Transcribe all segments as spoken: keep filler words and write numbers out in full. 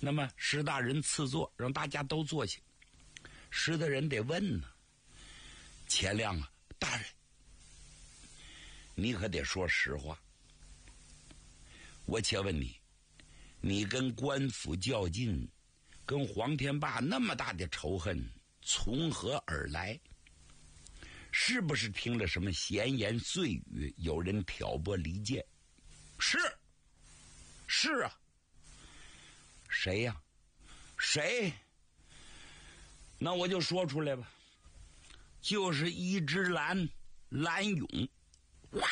那么石大人赐座，让大家都坐下。石大人得问呢，钱亮啊，大人，你可得说实话。我且问你，你跟官府较劲，跟黄天霸那么大的仇恨，从何而来？是不是听了什么闲言碎语，有人挑拨离间？是，是啊。谁呀？谁？那我就说出来吧，就是一只蓝，蓝勇。哇！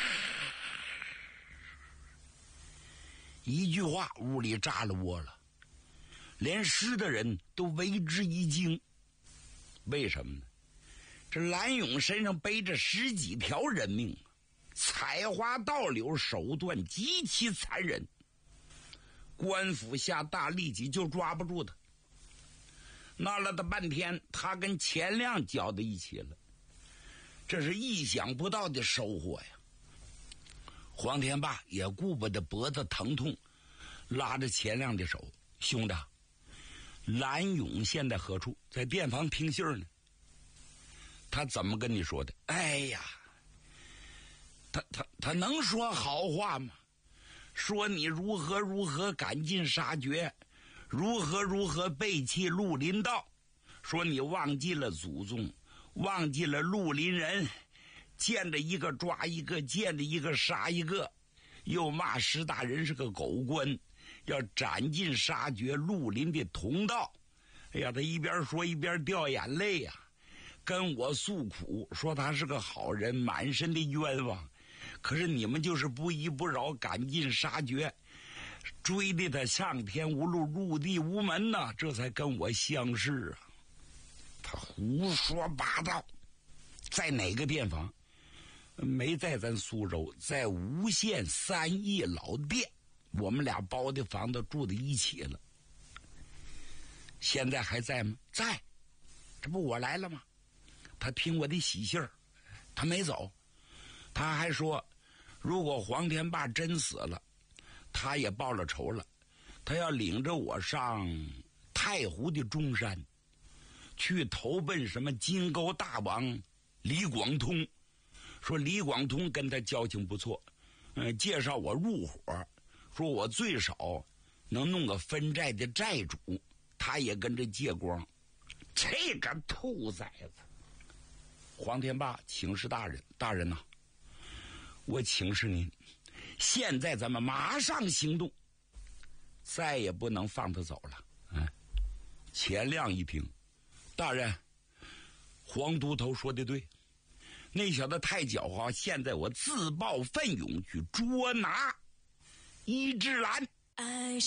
一句话，屋里炸了窝了，连师的人都为之一惊。为什么呢？这蓝勇身上背着十几条人命，采花盗柳，手段极其残忍。官府下大力气就抓不住他，闹了他半天，他跟钱亮搅在一起了，这是意想不到的收获呀。黄天霸也顾不得脖子疼痛，拉着钱亮的手，兄弟，蓝勇现在何处？在店房听信呢。他怎么跟你说的？哎呀，他他他能说好话吗？说你如何如何赶尽杀绝，如何如何背弃绿林道，说你忘记了祖宗，忘记了绿林人，见着一个抓一个，见着一个杀一个，又骂石大人是个狗官，要斩尽杀绝绿林的同道。哎呀，他一边说一边掉眼泪呀、啊，跟我诉苦，说他是个好人，满身的冤枉。可是你们就是不依不饶，赶尽杀绝，追的他上天无路，入地无门呐、啊，这才跟我相识啊！他胡说八道。在哪个店房？没在咱苏州，在吴县三义老店，我们俩包的房子住在一起了。现在还在吗？在。这不我来了吗？他听我的喜信儿，他没走。他还说，如果黄天霸真死了，他也报了仇了，他要领着我上太湖的中山，去投奔什么金钩大王李广通。说李广通跟他交情不错，嗯，介绍我入伙，说我最少能弄个分债的债主，他也跟着借光。这个兔崽子！黄天霸请示大人，大人呐、啊，我请示您，现在咱们马上行动，再也不能放他走了。嗯，钱亮一听，大人，黄都头说的对，那小子太狡猾，现在我自报奋勇去捉拿一只蓝。